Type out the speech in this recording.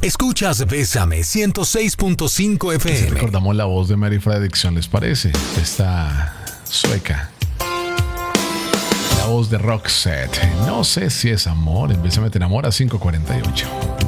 Escuchas Bésame 106.5 FM. Si recordamos la voz de Mary Fredriksson, ¿les parece? Esta sueca. La voz de Roxette. No sé si es amor. En Bésame te enamora, 5:48.